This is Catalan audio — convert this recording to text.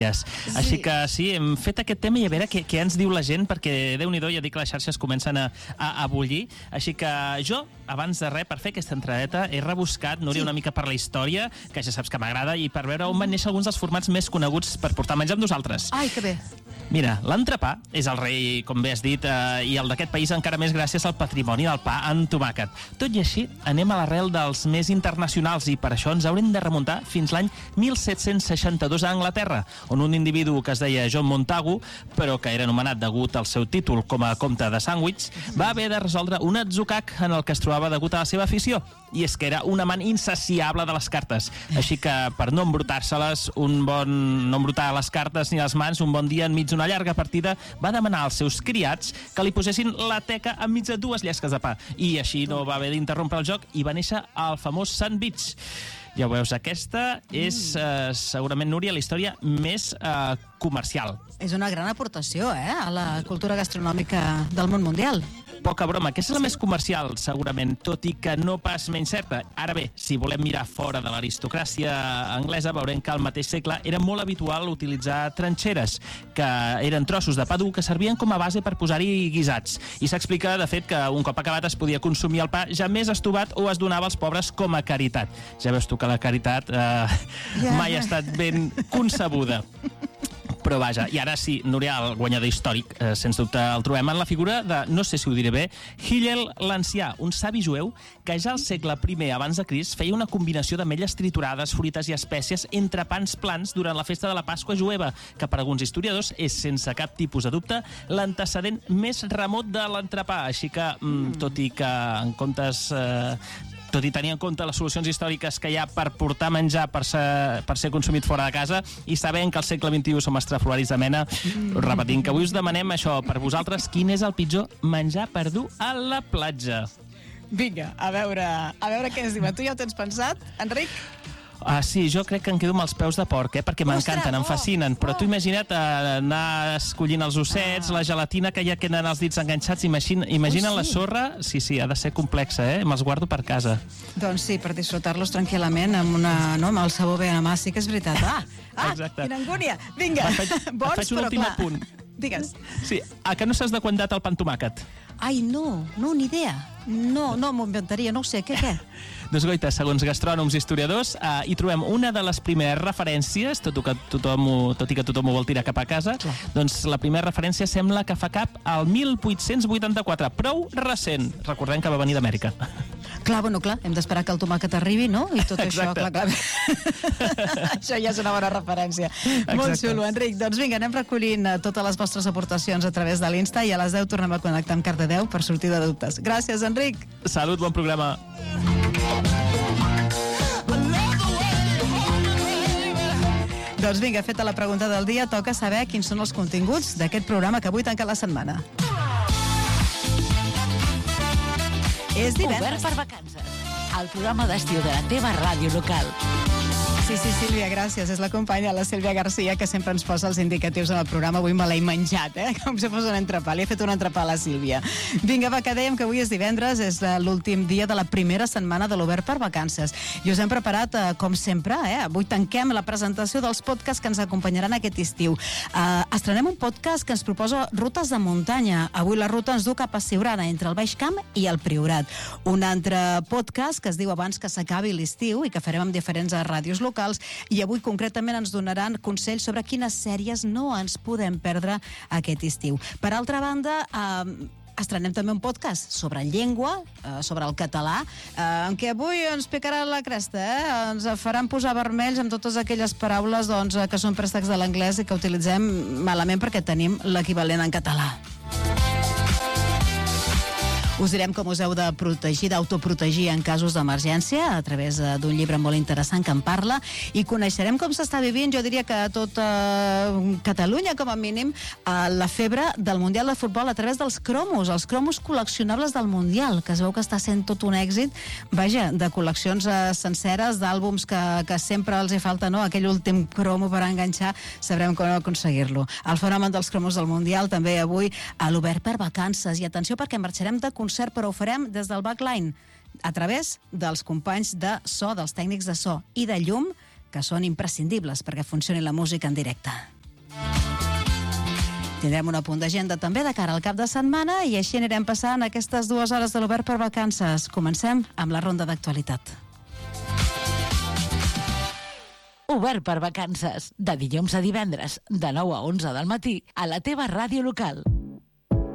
Així que sí, hem fet aquest tema i a veure què ens diu la gent, perquè Déu-n'hi-do, ja dic, les xarxes comencen a bullir. Així que jo, abans de res, per fer aquesta entradeta, he rebuscat, Núria, una mica per la història, que ja saps que m'agrada, i per veure on van néixer alguns dels formats més coneguts per portar menjar amb nosaltres. Ai, que bé. Mira, l'entrepà és el rei, com bé has dit, i el d'aquest país encara més gràcies al patrimoni del pa amb tomàquet. Tot i així, anem a l'arrel dels més internacionals i per això ens haurem de remuntar fins l'any 1762 a Anglaterra, on un individu que es deia John Montagu, però que era anomenat degut al seu títol com a comte de Sandwich, va haver de resoldre un atzucac en el que es trobava degut a la seva afició, i és que era un amant insaciable de les cartes. Així que, per no embrutar-se-les, no embrutar les cartes ni les mans, un bon dia, enmig d'una llarga partida, va demanar als seus criats que li posessin la teca enmig de 2 llesques de pa. I així no va haver d'interrompre el joc i va néixer el famós sandwich. Ja ho veus, aquesta és segurament, Núria, la història més comercial. És una gran aportació, a la cultura gastronòmica del món mundial. Poca broma, aquesta és la més comercial, segurament, tot i que no pas menys certa. Ara bé, si volem mirar fora de l'aristocràcia anglesa, veurem que al mateix segle era molt habitual utilitzar trinxeres, que eren trossos de pa dur que servien com a base per posar-hi guisats. I s'explica, de fet, que un cop acabat es podia consumir el pa ja més estovat o es donava als pobres com a caritat. Ja veus tu que la caritat mai ha estat ben concebuda. Però vaja, i ara sí, Núria, el guanyador històric, sens dubte el trobem en la figura de, no sé si ho diré bé, Hillel l'Ancià, un savi jueu que ja al segle I abans de Crist feia una combinació d'ametlles triturades, fruites i espècies entre pans plans durant la festa de la Pasqua jueva, que per alguns historiadors és, sense cap tipus de dubte, l'antecedent més remot de l'entrepà. Així que, tot i tenir en compte les solucions històriques que hi ha per portar menjar per ser consumit fora de casa, i sabent que al segle XXI som estrafolaris de mena, repetint que avui us demanem això, per vosaltres, quin és el pitjor menjar per dur a la platja? Vinga, a veure què ens diuen. Tu ja ho tens pensat, Enric? Sí, jo crec que em quedo amb els peus de porc, perquè m'encanten, em fascinen, però tu imagina't anar escollint els ossets, la gelatina que ja queden els dits enganxats, imagina la sorra, sí, ha de ser complexa, me'ls guardo per casa. Doncs sí, per disfrutar-los tranquil·lament amb el sabor bé a la mà, sí que és veritat. Exacte. Quina angúnia! Vinga, bons, faig un però últim clar. apunt. Digues. Sí, a que no saps de quan data el pa amb tomàquet? Ai, no, ni idea. No m'ho inventaria, no ho sé, què? Doncs, Goita, segons gastrònoms i historiadors, hi trobem una de les primeres referències, tot i que tothom ho vol tirar cap a casa, doncs la primera referència sembla que fa cap al 1884, prou recent. Recordem que va venir d'Amèrica. Clar, hem d'esperar que el tomàquet arribi, no? I tot això, clar. Això ja és una bona referència. Molt xulo, Enric. Doncs vinga, anem recollint totes les vostres aportacions a través de l'Insta i a les 10 tornem a connectar amb Cardedeu per sortir de dubtes. Gràcies, Enric. Salut, bon programa. Doncs vinga, feta la pregunta del dia, toca saber quins són els continguts d'aquest programa que avui tanca la setmana. És divendres. Obert per vacances. El programa d'estiu de la teva ràdio local. Sí, Sílvia, gràcies. És la companya, la Sílvia Garcia, que sempre ens posa els indicatius en el programa. Avui me l'he menjat, com si fos un entrepà. Li he fet un entrepà a la Sílvia. Vinga, va, que dèiem que avui és divendres, és l'últim dia de la primera setmana de l'Obert per Vacances. I us hem preparat, com sempre, avui tanquem la presentació dels podcasts que ens acompanyaran aquest estiu. Estrenem un podcast que ens proposa rutes de muntanya. Avui la ruta ens du cap a Siurana, entre el Baix Camp i el Priorat. Un altre podcast que es diu Abans que s'acabi l'estiu i que farem amb diferents ràdios locals, i avui concretament ens donaran consells sobre quines sèries no ens podem perdre aquest estiu. Per altra banda, estrenem també un podcast sobre llengua, sobre el català, en què avui ens picarà la cresta, ens faran posar vermells amb totes aquelles paraules que són préstecs de l'anglès i que utilitzem malament perquè tenim l'equivalent en català. Us direm com us heu de protegir, d'autoprotegir en casos d'emergència a través d'un llibre molt interessant que en parla, i coneixerem com s'està vivint, jo diria que a tota Catalunya, com a mínim, la febre del Mundial de Futbol a través dels cromos, els cromos col·leccionables del Mundial, que es veu que està sent tot un èxit, vaja, de col·leccions senceres, d'àlbums que sempre els hi falta, no? Aquell últim cromo per enganxar, sabrem com aconseguir-lo. El fenomen dels cromos del Mundial també avui a l'Obert per Vacances, i atenció perquè marxarem de concert, però ho farem des del backline, a través dels companys de so, dels tècnics de so i de llum que són imprescindibles perquè funcioni la música en directe. Tindrem un apunt d'agenda també de cara al cap de setmana i així anirem passant aquestes 2 hores de l'Obert per Vacances. Comencem amb la ronda d'actualitat. Obert per Vacances, de dilluns a divendres, de 9 a 11 del matí, a la teva ràdio local.